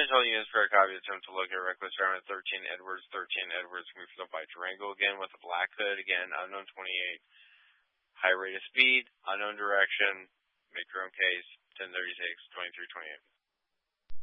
all units for a copy attempt to locate reckless driver 13 Edwards. 13 Edwards moved up by Durango again with a black hood. Again, unknown 28. High rate of speed, unknown direction. Make your own case. 1036, 2328.